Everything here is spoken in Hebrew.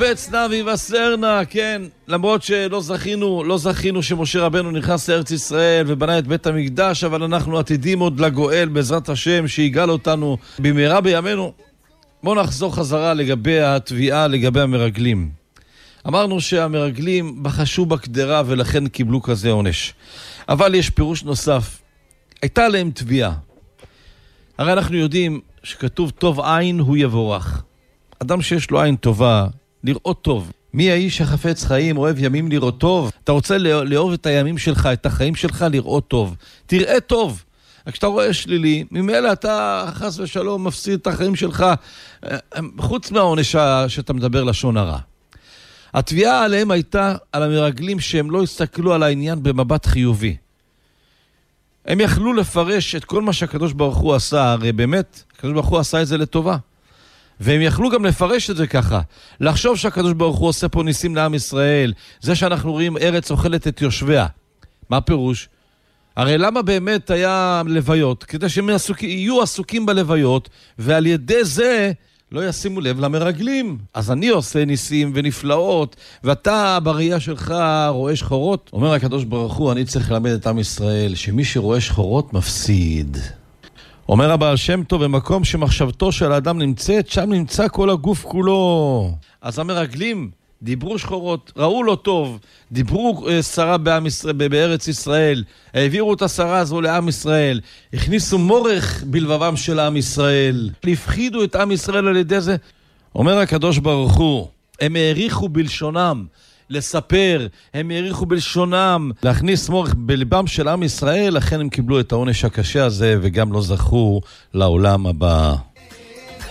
פץ נבי וסרנה, כן, למרות שלא זכינו שמשה רבנו נכנס לארץ ישראל ובנה את בית המקדש, אבל אנחנו עתידים עוד לגואל בעזרת השם שיגאל אותנו במהרה בימינו. בואו נחזור חזרה לגבי התביעה לגבי המרגלים. אמרנו שהמרגלים בחשו בקדרה ולכן קיבלו כזה עונש. אבל יש פירוש נוסף. הייתה להם תביעה. הרי אנחנו יודעים שכתוב טוב עין הוא יבורך. אדם שיש לו עין טובה, לראות טוב. מי האיש החפץ חיים, אוהב ימים לראות טוב? אתה רוצה לאהוב את הימים שלך, את החיים שלך, לראות טוב. תראה טוב. כשאתה רואה שלילי, ממילא אתה חס ושלום מפסיד את החיים שלך, חוץ מהעונש שאתה מדבר לשון הרע. התביעה עליהם הייתה על המרגלים שהם לא הסתכלו על העניין במבט חיובי. הם יכלו לפרש את כל מה שהקדוש ברוך הוא עשה, הרי באמת, הקדוש ברוך הוא עשה את זה לטובה. והם יכלו גם לפרש את זה ככה, לחשוב שהקדוש ברוך הוא עושה פה ניסים לעם ישראל, זה שאנחנו רואים ארץ אוכלת את יושביה. מה פירוש? הרי למה באמת היה לוויות? כדי שהם יהיו עסוקים בלוויות, ועל ידי זה לא ישימו לב למרגלים. אז אני עושה ניסים ונפלאות, ואתה בראייה שלך רואה שחורות. אומר הקדוש ברוך הוא, אני צריך ללמד את עם ישראל, שמי שרואה שחורות מפסיד. אומר הבעל שם טוב, במקום שמחשבתו של האדם נמצאת, שם נמצא כל הגוף כולו. אז המרגלים דיברו שחורות, ראו לו טוב, דיברו שרה בארץ ישראל, העבירו את השרה הזו לעם ישראל, הכניסו מורך בלבבם של עם ישראל, הפחידו את עם ישראל על ידי זה. אומר הקדוש ברוך הוא, הם העריכו בלשונם לספר, הם העריכו בלשונם להכניס מורך בלבם של עם ישראל, לכן הם קיבלו את העונש הקשה הזה וגם לא זכו לעולם הבא.